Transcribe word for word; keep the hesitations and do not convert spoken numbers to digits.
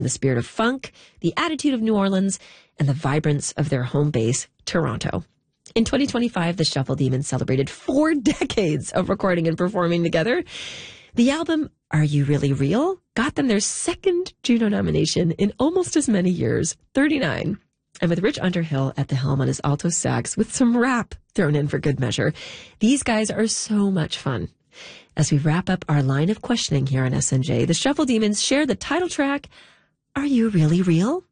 the spirit of funk, the attitude of New Orleans, and the vibrance of their home base, Toronto. In twenty twenty-five, the Shuffle Demons celebrated four decades of recording and performing together. The album, Are You Really Real?, got them their second Juno nomination in almost as many years, thirty-nine. And with Rich Underhill at the helm on his alto sax with some rap thrown in for good measure, these guys are so much fun. As we wrap up our line of questioning here on S N J, the Shuffle Demons share the title track, Are You Really Real?